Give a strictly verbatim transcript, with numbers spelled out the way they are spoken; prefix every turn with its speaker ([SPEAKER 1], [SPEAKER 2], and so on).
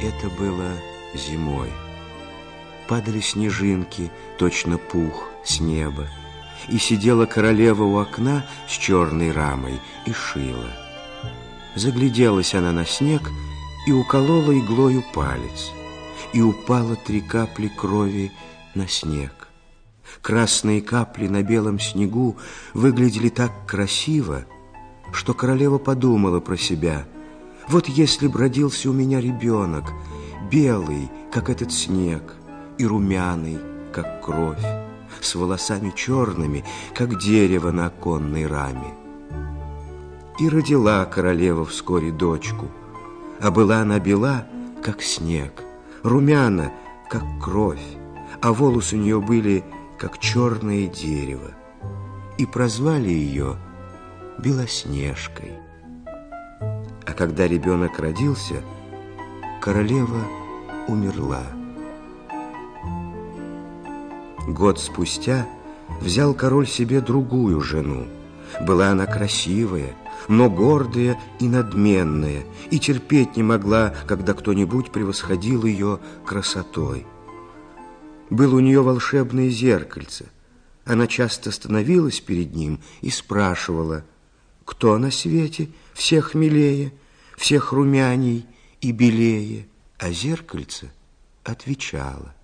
[SPEAKER 1] Это было зимой. Падали снежинки, точно пух с неба, и сидела королева у окна с черной рамой и шила. Загляделась она на снег и уколола иглою палец, и упало три капли крови на снег. Красные капли на белом снегу выглядели так красиво, что королева подумала про себя: вот если б родился у меня ребенок, белый, как этот снег, и румяный, как кровь, с волосами черными, как дерево на оконной раме. И родила королева вскоре дочку, а была она бела, как снег, румяна, как кровь, а волосы у нее были, как черное дерево, и прозвали ее Белоснежкой. А когда ребенок родился, королева умерла. Год спустя взял король себе другую жену. Была она красивая, но гордая и надменная, и терпеть не могла, когда кто-нибудь превосходил ее красотой. Было у нее волшебное зеркальце. Она часто становилась перед ним и спрашивала: кто на свете всех милее, всех румяней и белее? А зеркальце отвечало: